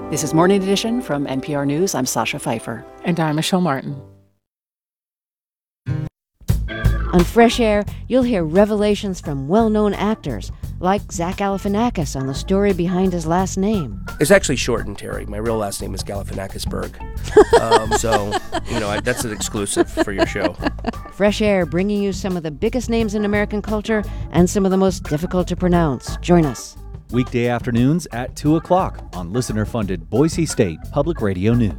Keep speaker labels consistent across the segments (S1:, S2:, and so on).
S1: This is Morning Edition from NPR News. I'm Sasha Pfeiffer.
S2: And I'm Michelle Martin.
S3: On Fresh Air, you'll hear revelations from well-known actors, like Zach Galifianakis on the story behind his last name.
S4: It's actually shortened, Terry. My real last name is Galifianakisberg. That's an exclusive for your show.
S3: Fresh Air, bringing you some of the biggest names in American culture and some of the most difficult to pronounce. Join us.
S5: Weekday afternoons at 2 o'clock on listener-funded Boise State Public Radio News.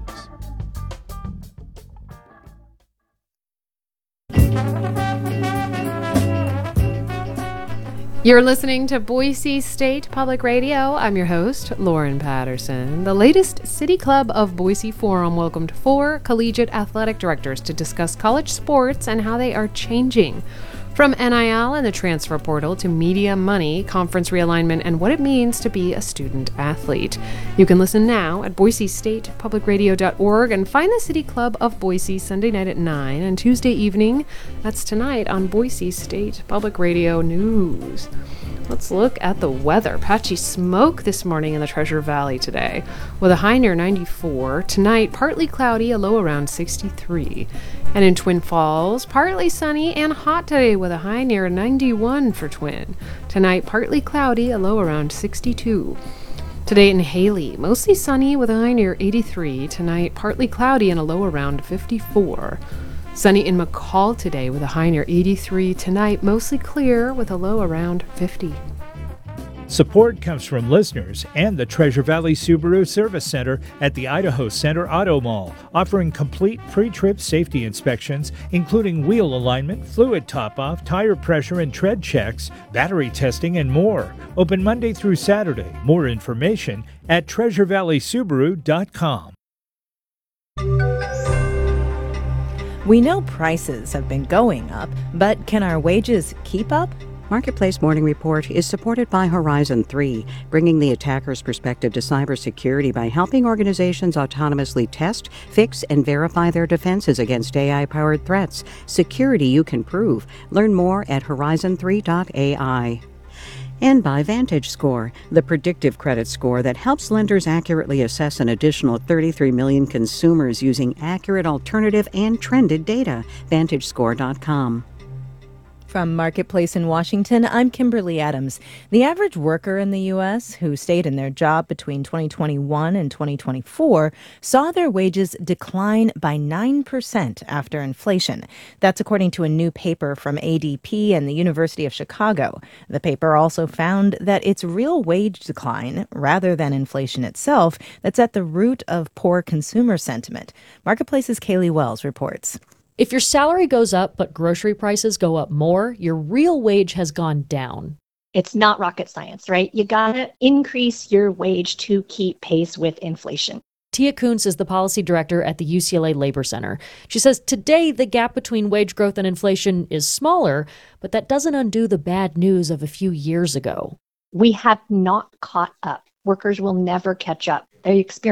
S6: You're listening to Boise State Public Radio. I'm your host, Lauren Patterson. The latest City Club of Boise Forum welcomed 4 collegiate athletic directors to discuss college sports and how they are changing. From NIL and the transfer portal to media money, conference realignment, and what it means to be a student athlete. You can listen now at boisestatepublicradio.org and find the City Club of Boise Sunday night at 9 and Tuesday evening. That's tonight on Boise State Public Radio News. Let's look at the weather. Patchy smoke this morning in the Treasure Valley today, with a high near 94. Tonight, partly cloudy, a low around 63. And in Twin Falls, partly sunny and hot today with a high near 91 for Twin. Tonight, partly cloudy, a low around 62. Today in Haley, mostly sunny with a high near 83. Tonight, partly cloudy and a low around 54. Sunny in McCall today with a high near 83. Tonight, mostly clear with a low around 50.
S7: Support comes from listeners and the Treasure Valley Subaru Service Center at the Idaho Center Auto Mall, offering complete pre-trip safety inspections, including wheel alignment, fluid top-off, tire pressure and tread checks, battery testing, and more. Open Monday through Saturday. More information at treasurevalleysubaru.com.
S8: We know prices have been going up, but can our wages keep up?
S9: Marketplace Morning Report is supported by Horizon 3, bringing the attacker's perspective to cybersecurity by helping organizations autonomously test, fix, and verify their defenses against AI-powered threats. Security you can prove. Learn more at horizon3.ai. And by VantageScore, the predictive credit score that helps lenders accurately assess an additional 33 million consumers using accurate alternative and trended data. VantageScore.com.
S8: From Marketplace in Washington, I'm Kimberly Adams. The average worker in the U.S. who stayed in their job between 2021 and 2024 saw their wages decline by 9% after inflation. That's according to a new paper from ADP and the University of Chicago. The paper also found that it's real wage decline, rather than inflation itself, that's at the root of poor consumer sentiment. Marketplace's Kaylee Wells reports.
S10: If your salary goes up but grocery prices go up more, your real wage has gone down.
S11: It's not rocket science, right? You gotta increase your wage to keep pace with inflation.
S10: Tia Kuntz is the policy director at the UCLA Labor Center. She says today the gap between wage growth and inflation is smaller, but that doesn't undo the bad news of a few years ago.
S11: We have not caught up. Workers will never catch up. They experience